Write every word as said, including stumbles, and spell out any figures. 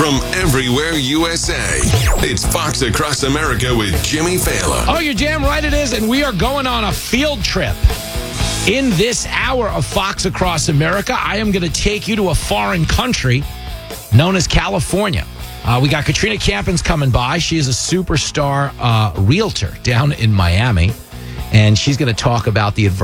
from everywhere U S A. It's Fox Across America with Jimmy Fallon. Oh, you're damn right it is. And we are going on a field trip. In this hour of Fox Across America, I am going to take you to a foreign country known as California. Uh, we got Katrina Campins coming by. She is a superstar uh, realtor down in Miami. And she's going to talk about the adversity